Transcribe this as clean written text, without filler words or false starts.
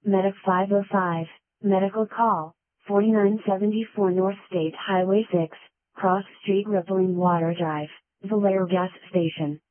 Medic 505, medical call, 4974 North State Highway 6, Cross Street Rippling Water Drive, Vallejo Gas Station.